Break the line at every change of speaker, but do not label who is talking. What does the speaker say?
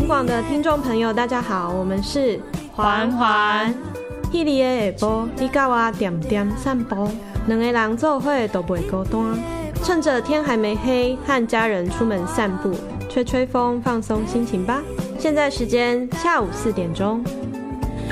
警广的听众朋友，大家好，我们是
环环。
迄日的下晡，你甲我点点散步，两个人做伙都袂孤单。趁着天还没黑，和家人出门散步，吹吹风，放松心情吧。现在时间下午4点钟。